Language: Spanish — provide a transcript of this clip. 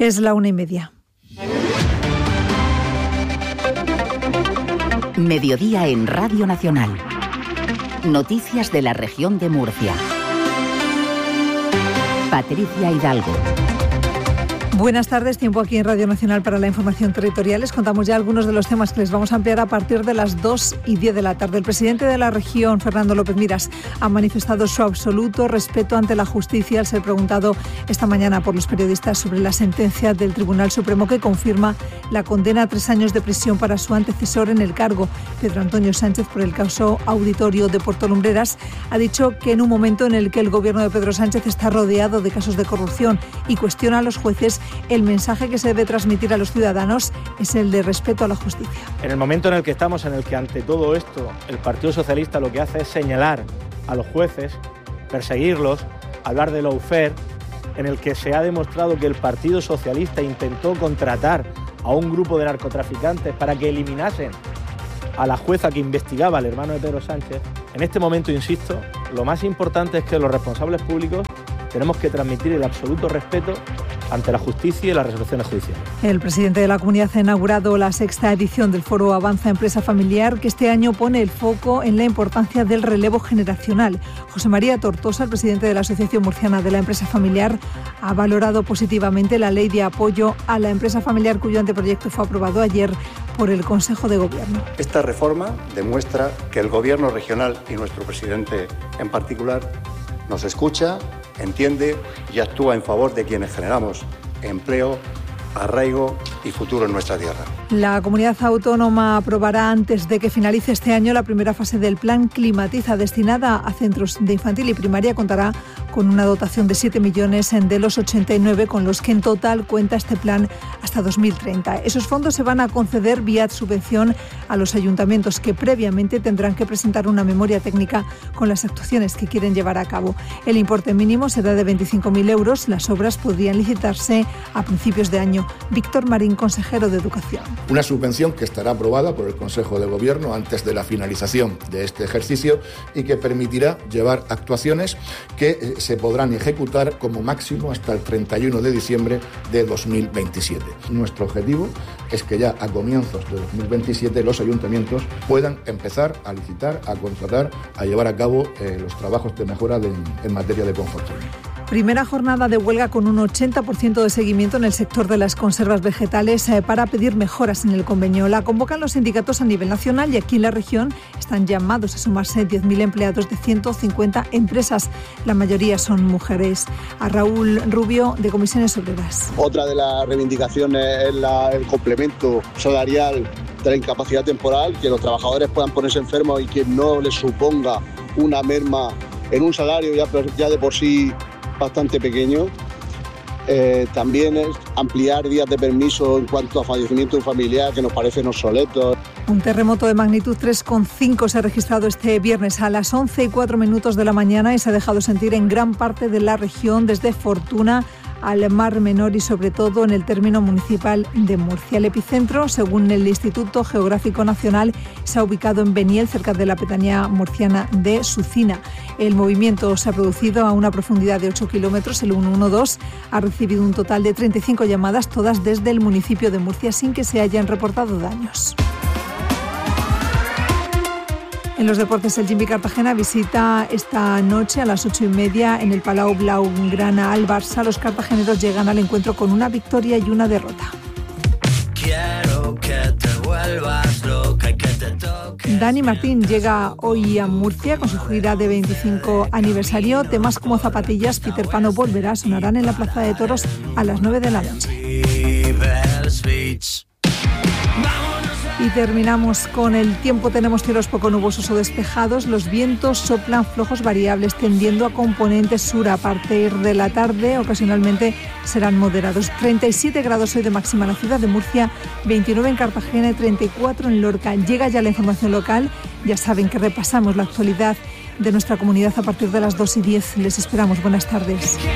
Es la 1:30. Mediodía en Radio Nacional. Noticias de la región de Murcia. Patricia Hidalgo. Buenas tardes, tiempo aquí en Radio Nacional para la información territorial. Les contamos ya algunos de los temas que les vamos a ampliar a partir de las 2:10 de la tarde. El presidente de la región, Fernando López Miras, ha manifestado su absoluto respeto ante la justicia al ser preguntado esta mañana por los periodistas sobre la sentencia del Tribunal Supremo que confirma la condena a 3 años de prisión para su antecesor en el cargo, Pedro Antonio Sánchez, por el caso auditorio de Puerto Lumbreras. Ha dicho que en un momento en el que el gobierno de Pedro Sánchez está rodeado de casos de corrupción y cuestiona a los jueces, el mensaje que se debe transmitir a los ciudadanos es el de respeto a la justicia. En el momento en el que estamos, en el que ante todo esto el Partido Socialista lo que hace es señalar a los jueces, perseguirlos, hablar de lawfare, en el que se ha demostrado que el Partido Socialista intentó contratar a un grupo de narcotraficantes para que eliminasen a la jueza que investigaba al hermano de Pedro Sánchez. En este momento, insisto, lo más importante es que los responsables públicos tenemos que transmitir el absoluto respeto ante la justicia y las resoluciones judiciales. El presidente de la comunidad ha inaugurado la 6ª edición del Foro Avanza Empresa Familiar, que este año pone el foco en la importancia del relevo generacional. José María Tortosa, el presidente de la Asociación Murciana de la Empresa Familiar, ha valorado positivamente la ley de apoyo a la empresa familiar, cuyo anteproyecto fue aprobado ayer por el Consejo de Gobierno. Esta reforma demuestra que el Gobierno regional y nuestro presidente en particular nos escucha, entiende y actúa en favor de quienes generamos empleo, arraigo y futuro en nuestra tierra. La comunidad autónoma aprobará antes de que finalice este año la primera fase del Plan Climatiza, destinada a centros de infantil y primaria. Contará con una dotación de 7 millones de los 89 con los que en total cuenta este plan hasta 2030. Esos fondos se van a conceder vía subvención a los ayuntamientos, que previamente tendrán que presentar una memoria técnica con las actuaciones que quieren llevar a cabo. El importe mínimo será de 25.000 euros. Las obras podrían licitarse a principios de año. Víctor Marín, consejero de Educación. Una subvención que estará aprobada por el Consejo de Gobierno antes de la finalización de este ejercicio y que permitirá llevar actuaciones que se podrán ejecutar como máximo hasta el 31 de diciembre de 2027. Nuestro objetivo es que ya a comienzos de 2027 los ayuntamientos puedan empezar a licitar, a contratar, a llevar a cabo los trabajos de mejora en materia de confort. Primera jornada de huelga con un 80% de seguimiento en el sector de las conservas vegetales para pedir mejoras en el convenio. La convocan los sindicatos a nivel nacional y aquí en la región están llamados a sumarse 10.000 empleados de 150 empresas. La mayoría son mujeres. A Raúl Rubio, de Comisiones Obreras. Otra de las reivindicaciones es el complemento salarial de la incapacidad temporal, que los trabajadores puedan ponerse enfermos y que no les suponga una merma en un salario ya de por sí bastante pequeño. También es ampliar días de permiso en cuanto a fallecimiento de un familiar, que nos parecen obsoletos. Un terremoto de magnitud 3,5 se ha registrado este viernes a las 11:04 de la mañana y se ha dejado sentir en gran parte de la región, desde Fortuna al Mar Menor y sobre todo en el término municipal de Murcia. El epicentro, según el Instituto Geográfico Nacional, se ha ubicado en Beniel, cerca de la pedanía murciana de Sucina. El movimiento se ha producido a una profundidad de 8 kilómetros. El 112 ha recibido un total de 35 llamadas, todas desde el municipio de Murcia, sin que se hayan reportado daños. En los deportes, el Jimmy Cartagena visita esta noche a las 8:30 en el Palau Blaugrana al Barça. Los cartageneros llegan al encuentro con una victoria y una derrota. Quiero que te vuelvas loca y que te toques. Dani Martín llega hoy a Murcia con su gira de 25 aniversario. Temas como Zapatillas, Peter Pan o Volverá sonarán en la Plaza de Toros a las 9 de la noche. Y terminamos con el tiempo. Tenemos cielos poco nubosos o despejados. Los vientos soplan flojos variables, tendiendo a componentes sur. A partir de la tarde, ocasionalmente serán moderados. 37 grados hoy de máxima en la ciudad de Murcia, 29 en Cartagena y 34 en Lorca. Llega ya la información local. Ya saben que repasamos la actualidad de nuestra comunidad a partir de las 2:10. Les esperamos. Buenas tardes.